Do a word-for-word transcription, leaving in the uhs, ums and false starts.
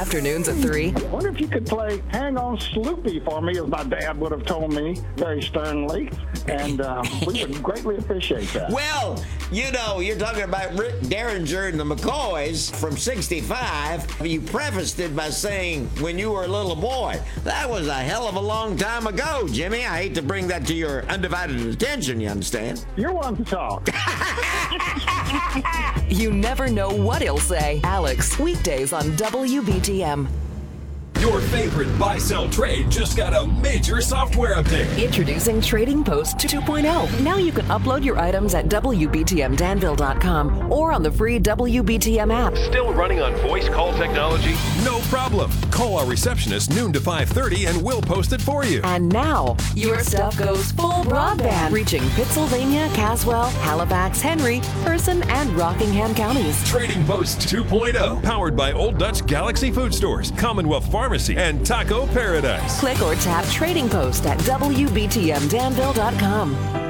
afternoons at three. I wonder if you could play Hang On Sloopy for me, as my dad would have told me very sternly. And um, we would greatly appreciate that. Well, you know, you're talking about Rick Derringer and the McCoys from sixty-five. You prefaced it by saying, when you were a little boy. That was a hell of a long time ago, Jimmy. I hate to bring that to your undivided attention, you understand? You're one to talk. You never know what he'll say. Alex, weekdays on W B T M. Your favorite buy-sell trade just got a major software update. Introducing Trading Post two point oh. Now you can upload your items at W B T M Danville dot com or on the free W B T M app. Still running on voice call technology? No problem. Call our receptionist noon to five thirty and we'll post it for you. And now, your stuff goes full broadband, reaching Pittsylvania, Caswell, Halifax, Henry, Person, and Rockingham counties. Trading Post two point oh, powered by Old Dutch Galaxy Food Stores, Commonwealth Pharmacy, and Taco Paradise. Click or tap Trading Post at W B T M Danville dot com.